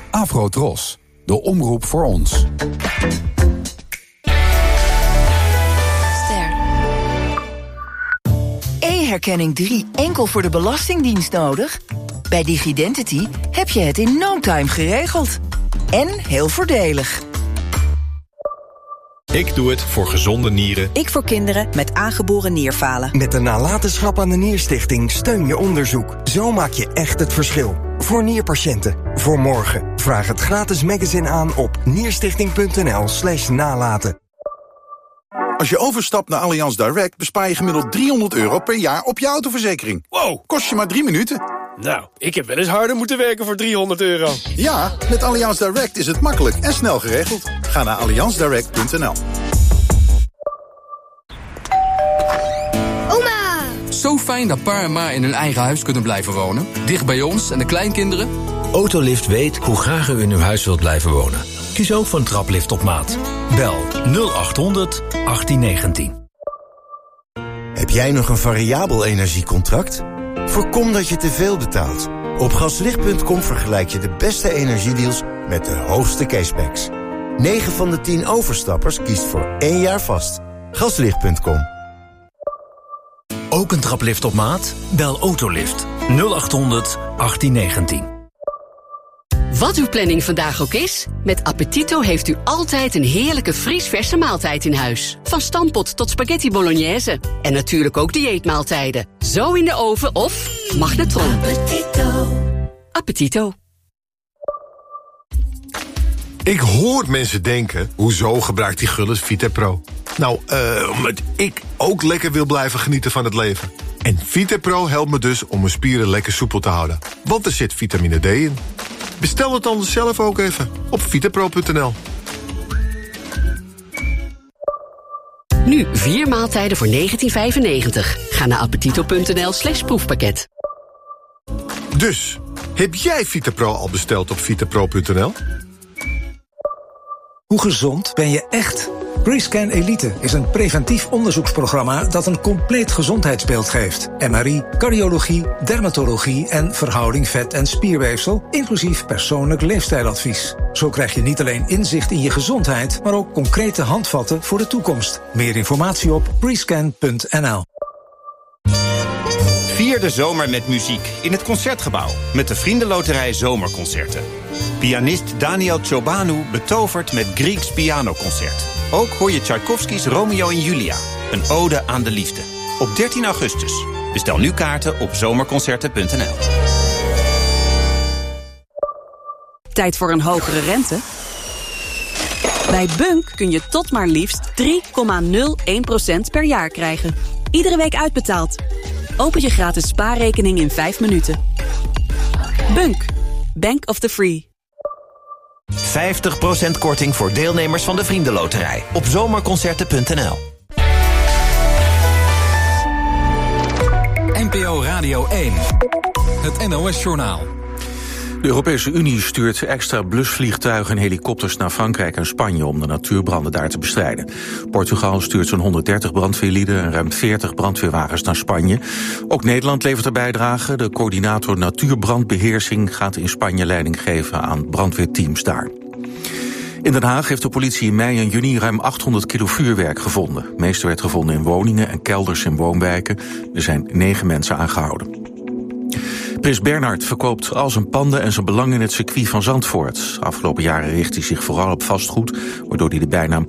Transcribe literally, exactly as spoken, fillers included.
Afro-Tros, de omroep voor ons. E-herkenning drie enkel voor de Belastingdienst nodig? Bij Digidentity heb je het in no time geregeld. En heel voordelig. Ik doe het voor gezonde nieren. Ik voor kinderen met aangeboren nierfalen. Met de nalatenschap aan de Nierstichting steun je onderzoek. Zo maak je echt het verschil. Voor nierpatiënten. Voor morgen. Vraag het gratis magazine aan op nierstichting.nl slash nalaten. Als je overstapt naar Allianz Direct bespaar je gemiddeld driehonderd euro per jaar op je autoverzekering. Wow, kost je maar drie minuten. Nou, ik heb wel eens harder moeten werken voor driehonderd euro. Ja, met Allianz Direct is het makkelijk en snel geregeld. Ga naar allianz direct punt n l. Oma! Zo fijn dat pa en ma in hun eigen huis kunnen blijven wonen. Dicht bij ons en de kleinkinderen. Autolift weet hoe graag u in uw huis wilt blijven wonen. Kies ook voor een traplift op maat. Bel nul acht honderd achttien negentien. Heb jij nog een variabel energiecontract? Voorkom dat je te veel betaalt. Op gaslicht punt com vergelijk je de beste energiedeals met de hoogste cashbacks. negen van de tien overstappers kiest voor één jaar vast. gaslicht punt com. Ook een traplift op maat? Bel Autolift nul acht honderd achttien negentien. Wat uw planning vandaag ook is, met Appetito heeft u altijd een heerlijke vriesverse maaltijd in huis. Van stampot tot spaghetti bolognese. En natuurlijk ook dieetmaaltijden. Zo in de oven of magnetron. Appetito. Appetito. Ik hoor mensen denken, hoezo gebruikt die Gullis Vitapro? Nou, uh, omdat ik ook lekker wil blijven genieten van het leven. En Vitapro helpt me dus om mijn spieren lekker soepel te houden. Want er zit vitamine D in. Bestel het dan zelf ook even op vitapro punt n l. Nu vier maaltijden voor negentien vijfennegentig. Ga naar appetito punt n l slash proefpakket. Dus, heb jij Vitapro al besteld op vitapro punt n l? Hoe gezond ben je echt? Prescan Elite is een preventief onderzoeksprogramma dat een compleet gezondheidsbeeld geeft. M R I, cardiologie, dermatologie en verhouding vet- en spierweefsel, inclusief persoonlijk leefstijladvies. Zo krijg je niet alleen inzicht in je gezondheid, maar ook concrete handvatten voor de toekomst. Meer informatie op prescan punt n l. Vier de zomer met muziek in het Concertgebouw met de Vriendenloterij Zomerconcerten. Pianist Daniel Ciobanu betovert met Grieks pianoconcert. Ook hoor je Tchaikovsky's Romeo en Julia, een ode aan de liefde. Op dertien augustus. Bestel nu kaarten op zomerconcerten punt n l. Tijd voor een hogere rente? Bij Bunk kun je tot maar liefst drie komma nul één procent per jaar krijgen. Iedere week uitbetaald. Open je gratis spaarrekening in vijf minuten. Bunk. Bank of the Free. vijftig procent korting voor deelnemers van de Vriendenloterij op zomerconcerten punt n l. N P O Radio één. Het N O S-journaal. De Europese Unie stuurt extra blusvliegtuigen en helikopters naar Frankrijk en Spanje om de natuurbranden daar te bestrijden. Portugal stuurt zo'n honderddertig brandweerlieden en ruim veertig brandweerwagens naar Spanje. Ook Nederland levert er bijdrage. De coördinator natuurbrandbeheersing gaat in Spanje leiding geven aan brandweerteams daar. In Den Haag heeft de politie in mei en juni ruim achthonderd kilo vuurwerk gevonden. Het meeste werd gevonden in woningen en kelders in woonwijken. Er zijn negen mensen aangehouden. Prins Bernhard verkoopt al zijn panden en zijn belang in het circuit van Zandvoort. Afgelopen jaren richt hij zich vooral op vastgoed, waardoor hij de bijnaam